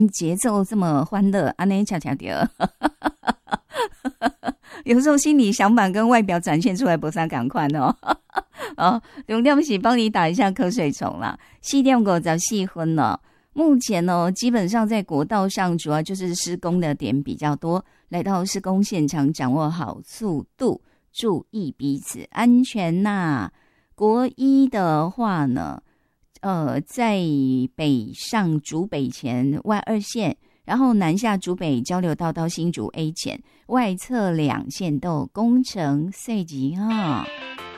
节奏这么欢乐，安内恰恰的，有时候心里想法跟外表展现出来不啥赶快哦。哦，重点是帮你打一下瞌睡虫啦。4:54了，目前呢，基本上在国道上主要就是施工的点比较多，来到施工现场掌握好速度，注意彼此安全呐。国一的话呢，在北上竹北前外2线，然后南下竹北交流道到新竹 A 前，外侧2线都有工程碎级哈。